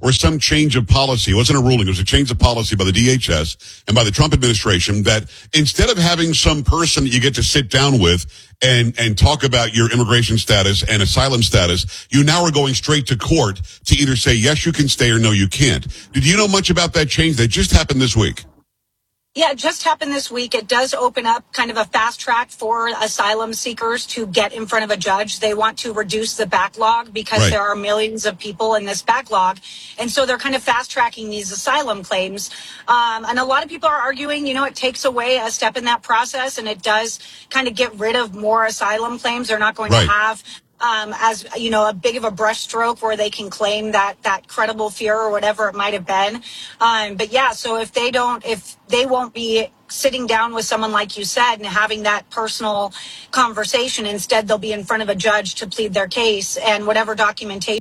or some change of policy. It wasn't a ruling. It was a change of policy by the DHS and by the Trump administration that instead of having some person that you get to sit down with and talk about your immigration status and asylum status, you now are going straight to court to either say, yes, you can stay or no, you can't. Did you know much about that change that just happened this week? Yeah, it just happened this week. It does open up kind of a fast track for asylum seekers to get in front of a judge. They want to reduce the backlog because there are millions of people in this backlog. And so they're kind of fast tracking these asylum claims. And a lot of people are arguing, it takes away a step in that process, and it does kind of get rid of more asylum claims. They're not going to have as a big of a brushstroke where they can claim that credible fear or whatever it might have been. But yeah, so if they won't be sitting down with someone like you said and having that personal conversation, instead they'll be in front of a judge to plead their case, and whatever documentation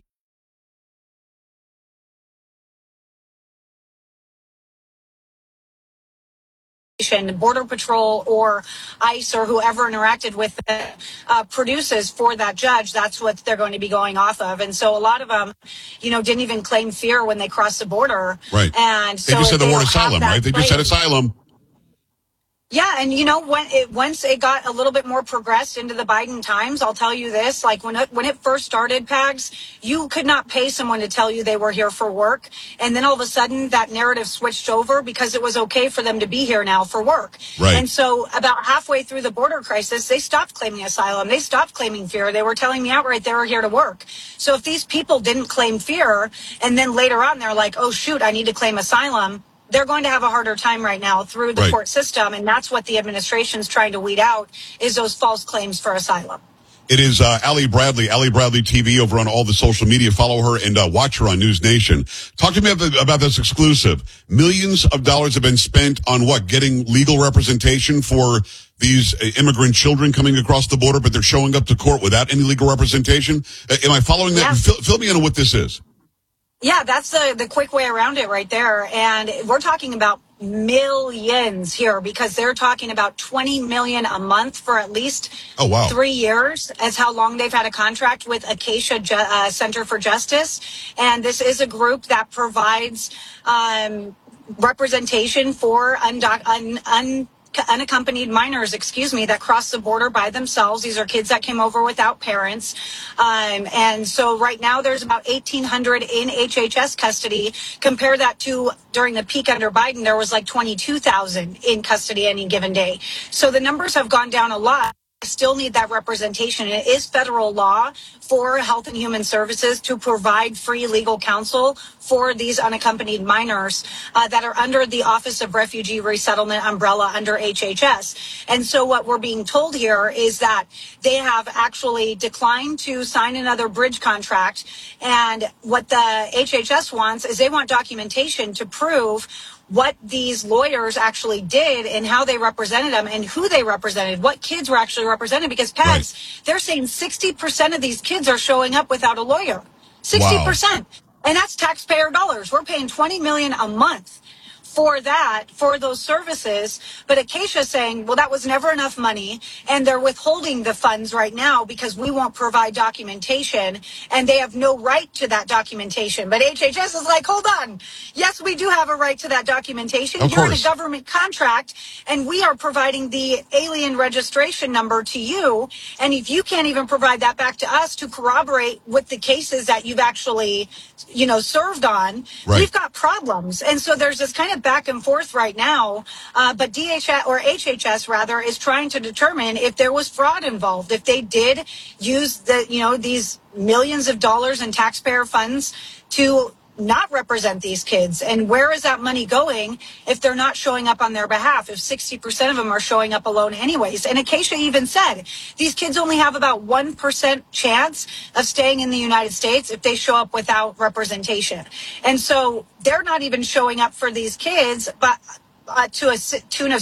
Border Patrol or ICE or whoever interacted with it produces for that judge, that's what they're going to be going off of. And so a lot of them, didn't even claim fear when they crossed the border. Right. And they just said the word asylum, right? They just said asylum. Yeah, and once it got a little bit more progressed into the Biden times, I'll tell you this, like when it first started, Pags, you could not pay someone to tell you they were here for work. And then all of a sudden that narrative switched over because it was okay for them to be here now for work. Right. And so about halfway through the border crisis, they stopped claiming asylum. They stopped claiming fear. They were telling me outright they were here to work. So if these people didn't claim fear and then later on they're like, oh, shoot, I need to claim asylum, they're going to have a harder time right now through the court system, and that's what the administration's trying to weed out, is those false claims for asylum. It is Ali Bradley TV over on all the social media. Follow her and watch her on News Nation. Talk to me about this exclusive. Millions of dollars have been spent on what? Getting legal representation for these immigrant children coming across the border, but they're showing up to court without any legal representation. Am I following that? Yeah. Fill me in on what this is. Yeah, that's the quick way around it right there. And we're talking about millions here because they're talking about $20 million a month for at least 3 years as how long they've had a contract with Acacia Center for Justice. And this is a group that provides representation for unaccompanied minors, that cross the border by themselves. These are kids that came over without parents. And so right now there's about 1,800 in HHS custody. Compare that to during the peak under Biden, there was like 22,000 in custody any given day. So the numbers have gone down a lot. Still need that representation. It is federal law for Health and Human Services to provide free legal counsel for these unaccompanied minors that are under the Office of Refugee Resettlement umbrella under HHS. And so what we're being told here is that they have actually declined to sign another bridge contract. And what the HHS wants is they want documentation to prove what these lawyers actually did and how they represented them and who they represented, what kids were actually represented. Because, Pags, they're saying 60% of these kids are showing up without a lawyer. 60%. Wow. And that's taxpayer dollars. We're paying $20 million a month for that, for those services. But Acacia saying, well, that was never enough money, and they're withholding the funds right now because we won't provide documentation, and they have no right to that documentation. But HHS is like, hold on. Yes, we do have a right to that documentation. You're in a government contract, and we are providing the alien registration number to you. And if you can't even provide that back to us to corroborate with the cases that you've actually, served on, we've got problems. And so there's this kind of back and forth right now, but HHS rather is trying to determine if there was fraud involved, if they did use these millions of dollars in taxpayer funds to not represent these kids, and where is that money going if they're not showing up on their behalf, if 60% of them are showing up alone anyways. And Acacia even said these kids only have about 1% chance of staying in the United States if they show up without representation. And so they're not even showing up for these kids, but to a tune of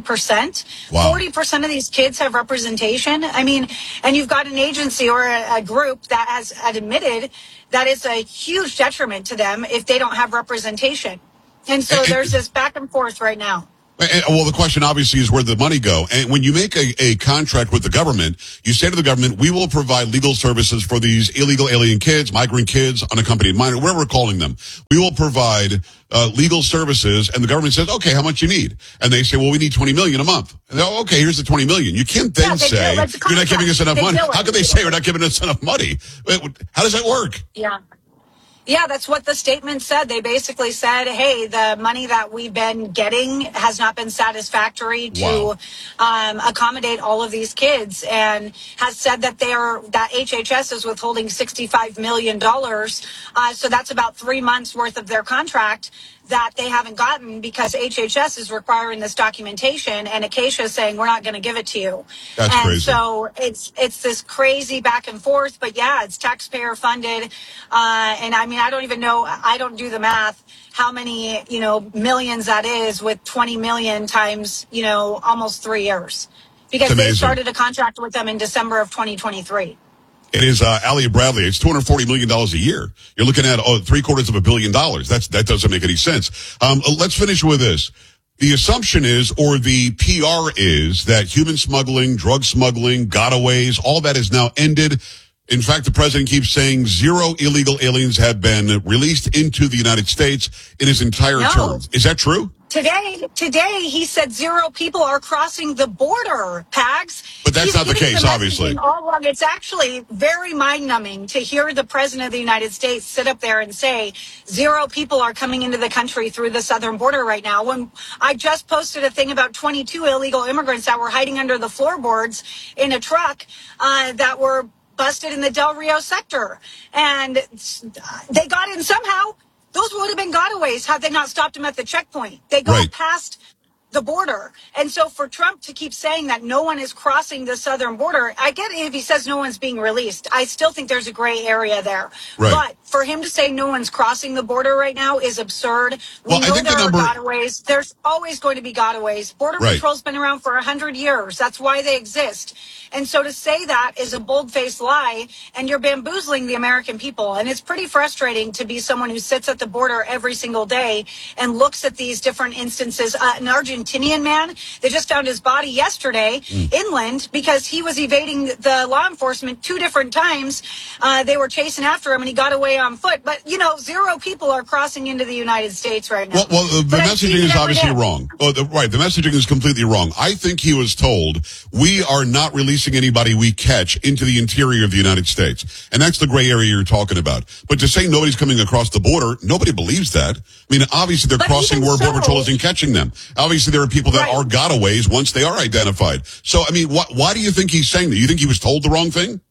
60%. Wow. 40% of these kids have representation. I mean, and you've got an agency or a group that has admitted that it's a huge detriment to them if they don't have representation. And so there's this back and forth right now. Well, the question obviously is where the money go. And when you make a contract with the government, you say to the government, we will provide legal services for these illegal alien kids, migrant kids, unaccompanied minor, whatever we're calling them. We will provide legal services. And the government says, okay, how much you need? And they say, well, we need $20 million a month. And oh, okay, here's the $20 million. You can't then say, you're not giving us enough money. How can they say we're not giving us enough money? How does that work? Yeah. Yeah, that's what the statement said. They basically said, hey, the money that we've been getting has not been satisfactory to accommodate all of these kids, and has said that that HHS is withholding $65 million. So that's about 3 months worth of their contract that they haven't gotten because HHS is requiring this documentation, and Acacia is saying, we're not going to give it to you. That's and crazy. So it's this crazy back and forth, but yeah, it's taxpayer funded. And I mean, I don't even know, I don't do the math, how many, millions that is with 20 million times, almost 3 years. Because they started a contract with them in December of 2023. It is Ali Bradley. It's $240 million a year. You're looking at $750 million. That doesn't make any sense. Let's finish with this. The assumption is, or the PR is, that human smuggling, drug smuggling, gotaways, all that is now ended. In fact, the president keeps saying 0 illegal aliens have been released into the United States in his entire term. Is that true? Today, he said 0 people are crossing the border, Pags. But that's not the case, obviously. All along. It's actually very mind-numbing to hear the president of the United States sit up there and say 0 people are coming into the country through the southern border right now. When I just posted a thing about 22 illegal immigrants that were hiding under the floorboards in a truck that were busted in the Del Rio sector. And they got in somehow. Those would have been gotaways had they not stopped them at the checkpoint. They go past the border. And so for Trump to keep saying that no one is crossing the southern border, I get it if he says no one's being released. I still think there's a gray area there. Right. But for him to say no one's crossing the border right now is absurd. We know there are gotaways. There's always going to be gotaways. Border Patrol's been around for 100 years. That's why they exist. And so to say that is a bold-faced lie, and you're bamboozling the American people. And it's pretty frustrating to be someone who sits at the border every single day and looks at these different instances. An Argentinian man, they just found his body yesterday inland because he was evading the law enforcement 2 different times. They were chasing after him, and he got away on foot. But, 0 people are crossing into the United States right now. Well, the messaging is obviously wrong. The messaging is completely wrong. I think he was told, we are not releasing anybody we catch into the interior of the United States. And that's the gray area you're talking about. But to say nobody's coming across the border, nobody believes that. I mean, obviously they're crossing where Border Patrol isn't catching them. Obviously there are people that are gotaways once they are identified. So, I mean, why do you think he's saying that? You think he was told the wrong thing?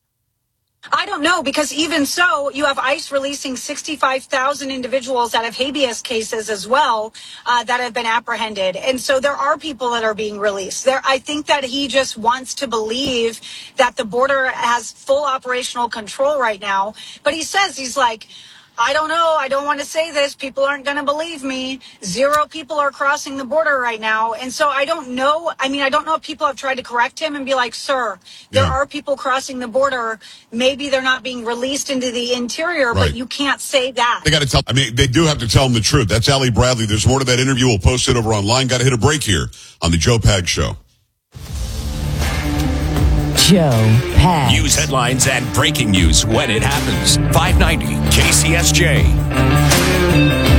I don't know, because even so, you have ICE releasing 65,000 individuals that have habeas cases as well that have been apprehended. And so there are people that are being released. I think that he just wants to believe that the border has full operational control right now. But he's like, I don't know. I don't want to say this. People aren't going to believe me. 0 people are crossing the border right now. And so I don't know. I mean, I don't know if people have tried to correct him and be like, sir, there are people crossing the border. Maybe they're not being released into the interior, but you can't say that. They got to tell, they do have to tell him the truth. That's Ali Bradley. There's more to that interview. We'll post it over online. Got to hit a break here on the Joe Pags Show. Joe Pags. News headlines and breaking news when it happens. 590 KCSJ.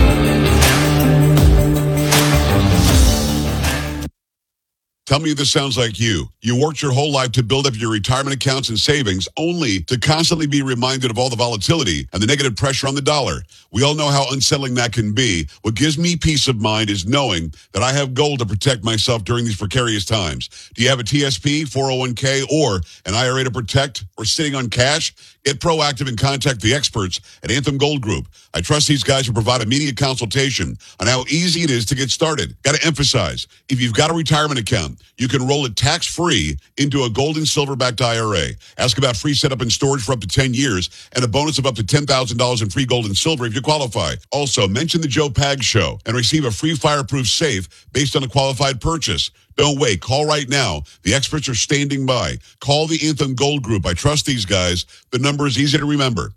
Tell me if this sounds like you. You worked your whole life to build up your retirement accounts and savings only to constantly be reminded of all the volatility and the negative pressure on the dollar. We all know how unsettling that can be. What gives me peace of mind is knowing that I have gold to protect myself during these precarious times. Do you have a TSP, 401k, or an IRA to protect, or sitting on cash? Get proactive and contact the experts at Anthem Gold Group. I trust these guys to provide immediate consultation on how easy it is to get started. Got to emphasize, if you've got a retirement account, you can roll it tax-free into a gold and silver-backed IRA. Ask about free setup and storage for up to 10 years and a bonus of up to $10,000 in free gold and silver if you qualify. Also, mention the Joe Pags Show and receive a free fireproof safe based on a qualified purchase. Don't wait. Call right now. The experts are standing by. Call the Anthem Gold Group. I trust these guys. The number is easy to remember.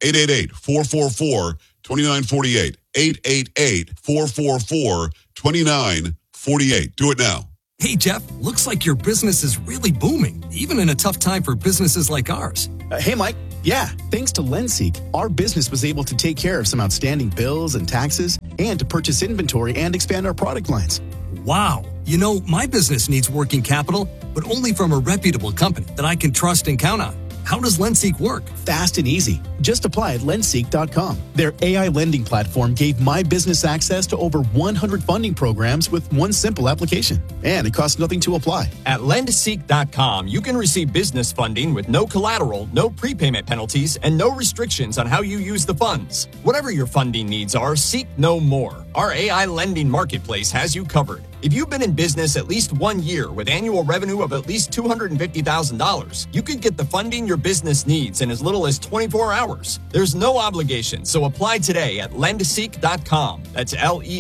888-444-2948. 888-444-2948. 48. Do it now. Hey, Jeff, looks like your business is really booming, even in a tough time for businesses like ours. Hey, Mike. Yeah, thanks to LendSeek, our business was able to take care of some outstanding bills and taxes and to purchase inventory and expand our product lines. Wow. You know, my business needs working capital, but only from a reputable company that I can trust and count on. How does LendSeek work? Fast and easy. Just apply at lendseek.com. Their AI lending platform gave my business access to over 100 funding programs with one simple application. And it costs nothing to apply. At lendseek.com, you can receive business funding with no collateral, no prepayment penalties, and no restrictions on how you use the funds. Whatever your funding needs are, seek no more. Our AI lending marketplace has you covered. If you've been in business at least 1 year with annual revenue of at least $250,000, you could get the funding your business needs in as little as 24 hours. There's no obligation, so apply today at lendseek.com. That's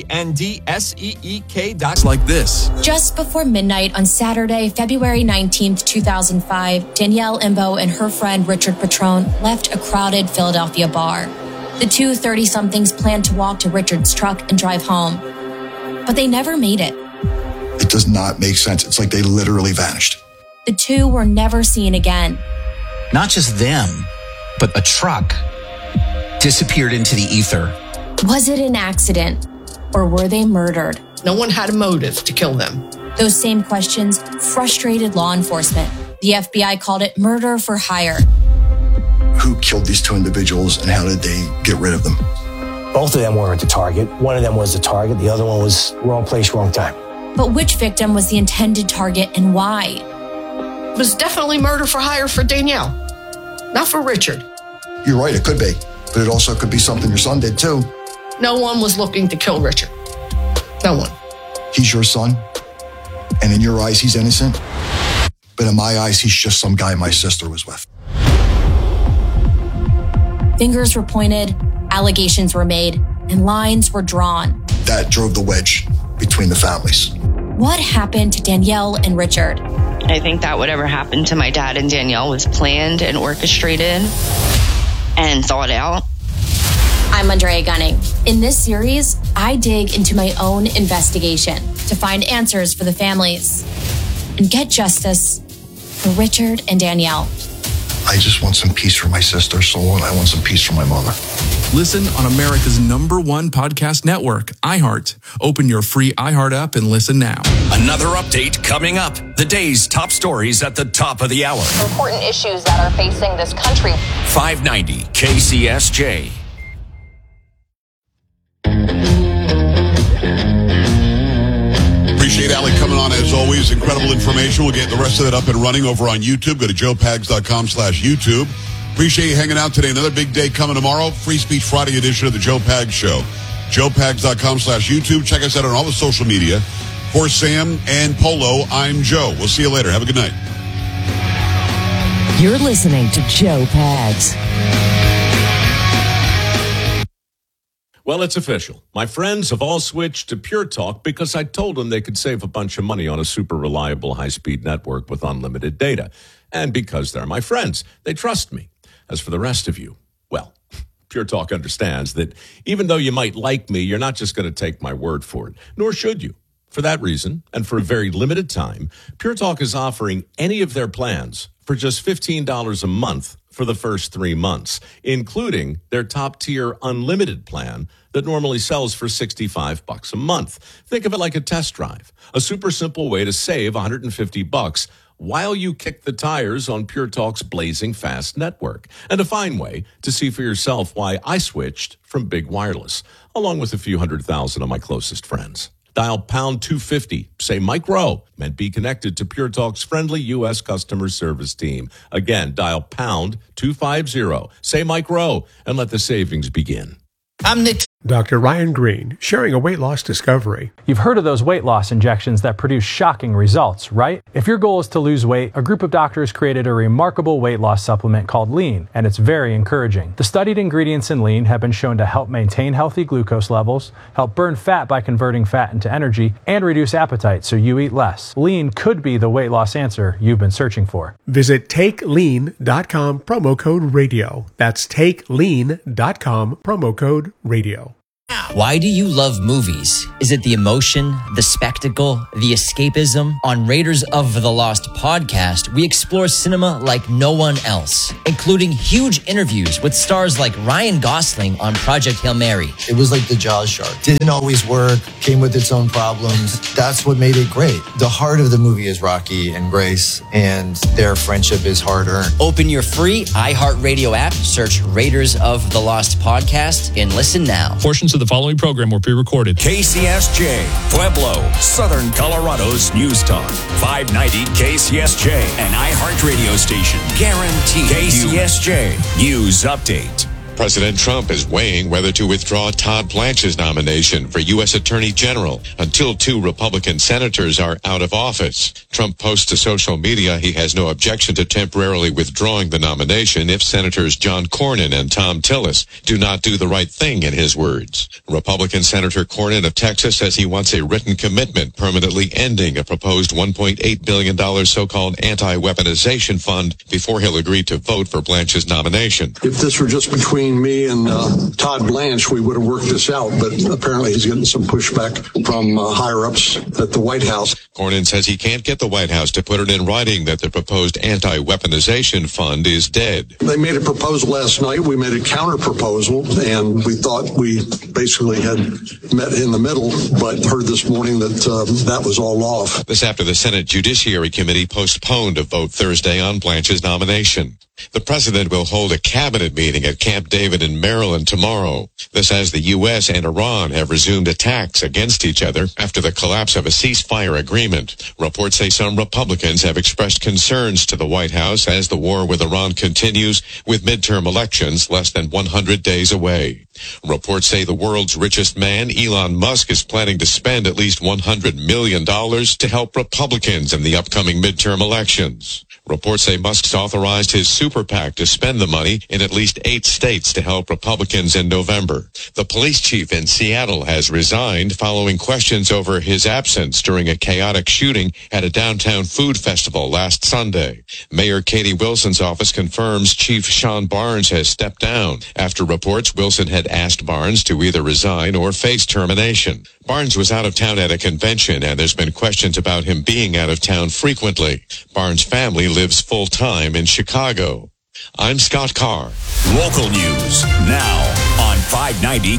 LENDSEEK.com. Like this. Just before midnight on Saturday, February 19th, 2005, Danielle Imbo and her friend Richard Petrone left a crowded Philadelphia bar. The two 30-somethings planned to walk to Richard's truck and drive home, but they never made it. It does not make sense. It's like they literally vanished. The two were never seen again. Not just them, but a truck disappeared into the ether. Was it an accident, or were they murdered? No one had a motive to kill them. Those same questions frustrated law enforcement. The FBI called it murder for hire. Who killed these two individuals and how did they get rid of them? Both of them weren't the target. One of them was the target. The other one was wrong place, wrong time. But which victim was the intended target and why? It was definitely murder for hire for Danielle, not for Richard. You're right, it could be. But it also could be something your son did too. No one was looking to kill Richard. No one. He's your son. And in your eyes, he's innocent. But in my eyes, he's just some guy my sister was with. Fingers were pointed, allegations were made, and lines were drawn. That drove the wedge between the families. What happened to Danielle and Richard? I think that whatever happened to my dad and Danielle was planned and orchestrated and thought out. I'm Andrea Gunning. In this series, I dig into my own investigation to find answers for the families and get justice for Richard and Danielle. I just want some peace for my sister's soul, and I want some peace for my mother. Listen on America's #1 podcast network, iHeart. Open your free iHeart app and listen now. Another update coming up. The day's top stories at the top of the hour. Important issues that are facing this country. 590 KCSJ. Appreciate Alec coming on as always. Incredible information. We'll get the rest of that up and running over on YouTube. Go to joepags.com/YouTube. Appreciate you hanging out today. Another big day coming tomorrow. Free Speech Friday edition of the Joe Pags Show. joepags.com/YouTube. Check us out on all the social media. For Sam and Polo, I'm Joe. We'll see you later. Have a good night. You're listening to Joe Pags. Well, it's official. My friends have all switched to Pure Talk because I told them they could save a bunch of money on a super reliable high-speed network with unlimited data. And because they're my friends, they trust me. As for the rest of you, well, Pure Talk understands that even though you might like me, you're not just going to take my word for it, nor should you. For that reason, and for a very limited time, Pure Talk is offering any of their plans for just $15 a month for the first 3 months, including their top-tier unlimited plan that normally sells for $65 a month. Think of it like a test drive, a super simple way to save $150 while you kick the tires on Pure Talk's blazing fast network, and a fine way to see for yourself why I switched from big wireless, along with a few 100,000 of my closest friends. Dial pound 250, say Mike Rowe, and be connected to Pure Talk's friendly U.S. customer service team. Again, dial pound 250, say Mike Rowe, and let the savings begin. I'm Nick. Dr. Ryan Green, sharing a weight loss discovery. You've heard of those weight loss injections that produce shocking results, right? If your goal is to lose weight, a group of doctors created a remarkable weight loss supplement called Lean, and it's very encouraging. The studied ingredients in Lean have been shown to help maintain healthy glucose levels, help burn fat by converting fat into energy, and reduce appetite so you eat less. Lean could be the weight loss answer you've been searching for. Visit TakeLean.com, promo code radio. That's TakeLean.com, promo code radio. Why do you love movies? Is it the emotion, the spectacle, the escapism? On Raiders of the Lost podcast, we explore cinema like no one else, including huge interviews with stars like Ryan Gosling on Project Hail Mary. It was like the Jaws shark. Didn't always work, came with its own problems. That's what made it great. The heart of the movie is Rocky and Grace, and their friendship is hard-earned. Open your free iHeartRadio app, search Raiders of the Lost podcast, and listen now. Portions of the following program were pre-recorded. KCSJ, Pueblo, Southern Colorado's News Talk. 590 KCSJ, an iHeart radio station. Guaranteed. KCSJ, News Update. President Trump is weighing whether to withdraw Todd Blanche's nomination for U.S. Attorney General until 2 Republican senators are out of office. Trump posts to social media he has no objection to temporarily withdrawing the nomination if Senators John Cornyn and Thom Tillis do not do the right thing, in his words. Republican Senator Cornyn of Texas says he wants a written commitment permanently ending a proposed $1.8 billion so-called anti-weaponization fund before he'll agree to vote for Blanche's nomination. If this were just between me and Todd Blanche, we would have worked this out, but apparently he's getting some pushback from higher-ups at the White House. Cornyn says he can't get the White House to put it in writing that the proposed anti-weaponization fund is dead. They made a proposal last night. We made a counter-proposal, and we thought we basically had met in the middle, but heard this morning that that was all off. This after the Senate Judiciary Committee postponed a vote Thursday on Blanche's nomination. The president will hold a cabinet meeting at Camp David in Maryland tomorrow. This as the U.S. and Iran have resumed attacks against each other after the collapse of a ceasefire agreement. Reports say some Republicans have expressed concerns to the White House as the war with Iran continues, with midterm elections less than 100 days away. Reports say the world's richest man, Elon Musk, is planning to spend at least $100 million to help Republicans in the upcoming midterm elections. Reports say Musk's authorized his super PAC to spend the money in at least 8 states to help Republicans in November. The police chief in Seattle has resigned following questions over his absence during a chaotic shooting at a downtown food festival last Sunday. Mayor Katie Wilson's office confirms Chief Sean Barnes has stepped down after reports Wilson had asked Barnes to either resign or face termination. Barnes was out of town at a convention, and there's been questions about him being out of town frequently. Barnes' family lives full-time in Chicago. I'm Scott Carr. Local news now on 590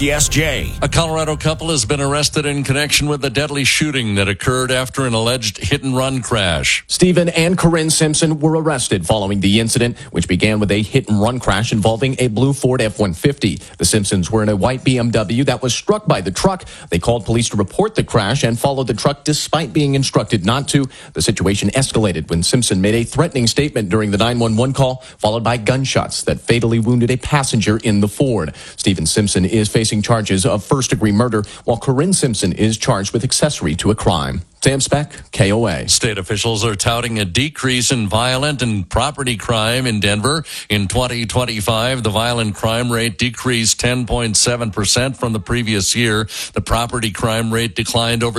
KCSJ. A Colorado couple has been arrested in connection with the deadly shooting that occurred after an alleged hit-and-run crash. Stephen and Corinne Simpson were arrested following the incident, which began with a hit-and-run crash involving a blue Ford F-150. The Simpsons were in a white BMW that was struck by the truck. They called police to report the crash and followed the truck despite being instructed not to. The situation escalated when Simpson made a threatening statement during the 911 call, followed by gunshots that fatally wounded a passenger in the Ford. Stephen Simpson is facing charges of first-degree murder, while Corinne Simpson is charged with accessory to a crime. Sam Speck, KOA. State officials are touting a decrease in violent and property crime in Denver. In 2025, the violent crime rate decreased 10.7% from the previous year. The property crime rate declined over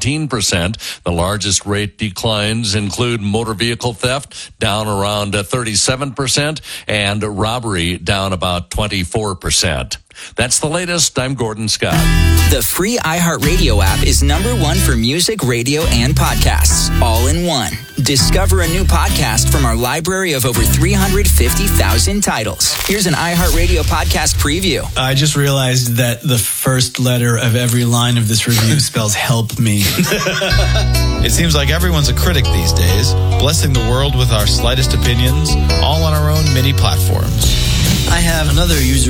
17%. The largest rate declines include motor vehicle theft, down around 37%, and robbery, down about 24%. That's the latest. I'm Gordon Scott. The free iHeartRadio app is #1 for music, radio, and podcasts, all in one. Discover a new podcast from our library of over 350,000 titles. Here's an iHeartRadio podcast preview. I just realized that the first letter of every line of this review spells help me. It seems like everyone's a critic these days, blessing the world with our slightest opinions, all on our own mini platforms. I have another user